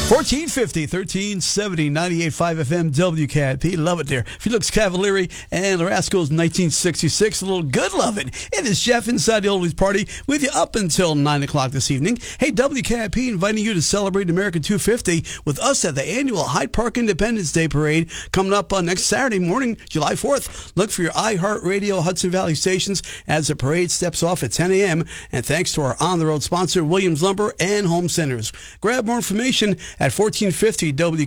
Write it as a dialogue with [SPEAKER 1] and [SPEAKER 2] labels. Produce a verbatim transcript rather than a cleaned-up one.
[SPEAKER 1] fourteen fifty, thirteen seventy, ninety-eight point five F M, W K I P. Love it there. Felix Cavalieri and the Rascals, nineteen sixty-six. A little good loving. It is Jeff inside the Oldies Party with you up until nine o'clock this evening. Hey, W K I P inviting you to celebrate American two fifty with us at the annual Hyde Park Independence Day Parade coming up on next Saturday morning, July fourth. Look for your iHeartRadio Hudson Valley stations as the parade steps off at ten a.m. And thanks to our on-the-road sponsor, Williams Lumber and Home Centers. Grab more information at fourteen fifty W